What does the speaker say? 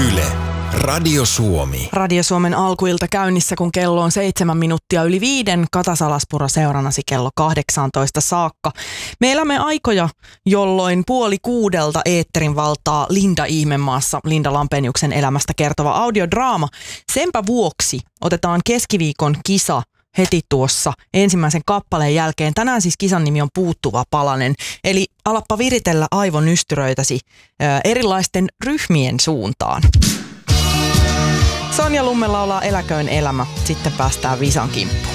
Yle, Radio Suomi. Radio Suomen alkuilta käynnissä, kun kello on 5:07. Kata Salaspuro seurannasi kello 18 saakka. Me elämme aikoja, jolloin 5:30 eetterin valtaa Linda Ihmemaassa, Linda Lampeniuksen elämästä kertova audiodraama. Senpä vuoksi otetaan keskiviikon kisa heti tuossa ensimmäisen kappaleen jälkeen. Tänään siis kisan nimi on Puuttuva palanen. Eli alappa viritellä aivonystyröitäsi erilaisten ryhmien suuntaan. Sonja Lumme laulaa Eläköön elämä, sitten päästään visan kimppuun.